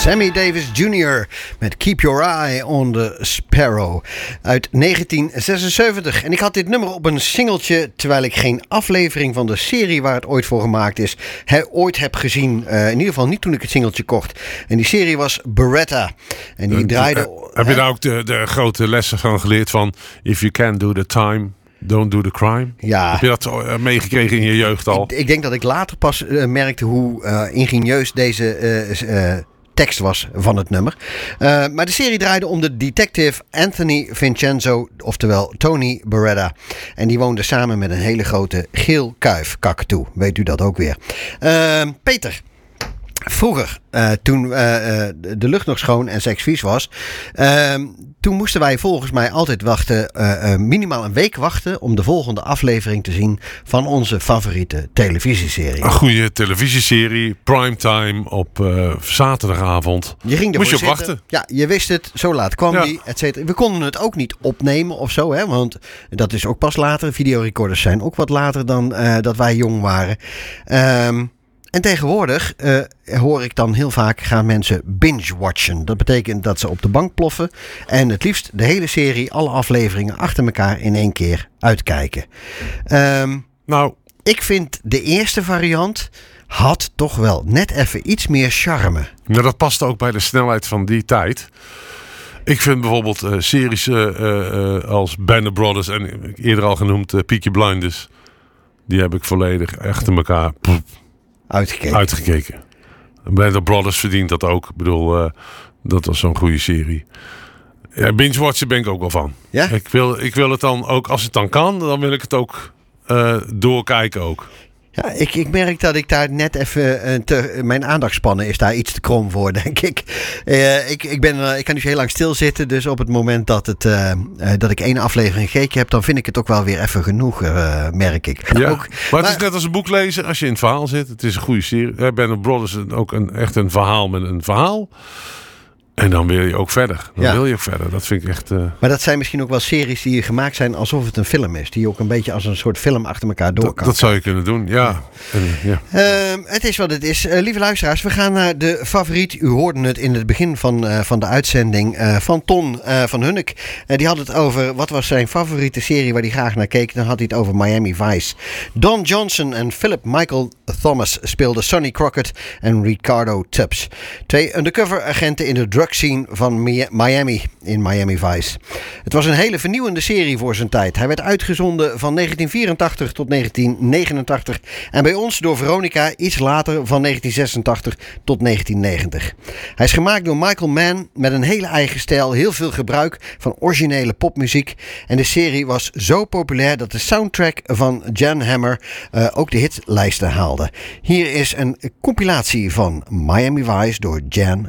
Sammy Davis Jr. met Keep Your Eye on the Sparrow uit 1976. En ik had dit nummer op een singeltje, terwijl ik geen aflevering van de serie waar het ooit voor gemaakt is, ooit heb gezien. In ieder geval niet toen ik het singeltje kocht. En die serie was Beretta. En die draaide... Heb je daar ook de grote lessen van geleerd van if you can do the time, don't do the crime? Ja. Heb je dat meegekregen in je jeugd al? Ik denk dat ik later pas merkte hoe ingenieus deze tekst was van het nummer. Maar de serie draaide om de detective Anthony Vincenzo, oftewel Tony Beretta. En die woonde samen met een hele grote geel kuif kakatoe. Weet u dat ook weer. Peter. Vroeger, toen de lucht nog schoon en seksvies was, toen moesten wij volgens mij altijd wachten, minimaal een week wachten om de volgende aflevering te zien van onze favoriete televisieserie. Een goede televisieserie, primetime op zaterdagavond. Je ging moest je op zitten. wachten. Ja, je wist het, zo laat kwam die, et cetera. We konden het ook niet opnemen of zo, hè, want dat is ook pas later. Videorecorders zijn ook wat later dan dat wij jong waren. En tegenwoordig hoor ik dan heel vaak gaan mensen binge-watchen. Dat betekent dat ze op de bank ploffen en het liefst de hele serie, alle afleveringen achter elkaar in één keer uitkijken. Ik vind de eerste variant had toch wel net even iets meer charme. Nou, dat past ook bij de snelheid van die tijd. Ik vind bijvoorbeeld series als Band of Brothers en eerder al genoemd Peaky Blinders. Die heb ik volledig achter elkaar uitgekeken. Band of Brothers verdient dat ook. Ik bedoel, dat was zo'n goede serie. Ja, binge-watchen ben ik ook wel van. Ja? Ik wil het dan ook, als het dan kan, dan wil ik het ook doorkijken ook. Ja, ik merk dat ik daar net even mijn aandachtspannen is daar iets te krom voor, denk ik. Ik kan niet zo heel lang stilzitten, dus op het moment dat ik één aflevering gekeken heb, dan vind ik het ook wel weer even genoeg, merk ik. Ja, ook, maar het is net als een boek lezen, als je in het verhaal zit. Het is een goede serie. Band of Brothers is ook echt een verhaal met een verhaal. En dan wil je ook verder. Dat vind ik echt... Maar dat zijn misschien ook wel series die gemaakt zijn alsof het een film is. Die je ook een beetje als een soort film achter elkaar door kan. Dat zou je kunnen doen, ja. Het is wat het is. Lieve luisteraars, we gaan naar de favoriet. U hoorde het in het begin van de uitzending van Ton van Hunnik. Die had het over wat was zijn favoriete serie waar hij graag naar keek. Dan had hij het over Miami Vice. Don Johnson en Philip Michael Thomas speelden Sonny Crockett en Ricardo Tubbs. 2 undercover agenten in de drug scene van Miami in Miami Vice. Het was een hele vernieuwende serie voor zijn tijd. Hij werd uitgezonden van 1984 tot 1989 en bij ons door Veronica iets later van 1986 tot 1990. Hij is gemaakt door Michael Mann met een hele eigen stijl, heel veel gebruik van originele popmuziek en de serie was zo populair dat de soundtrack van Jan Hammer ook de hitlijsten haalde. Hier is een compilatie van Miami Vice door Jan